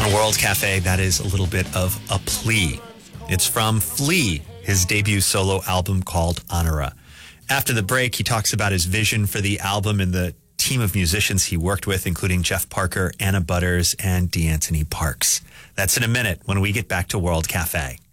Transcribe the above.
On World Cafe, that is a little bit of a plea. It's from Flea, his debut solo album called Honora. After the break, he talks about his vision for the album and the team of musicians he worked with, including Jeff Parker, Anna Butters, and DeAnthony Parks. That's in a minute when we get back to World Cafe.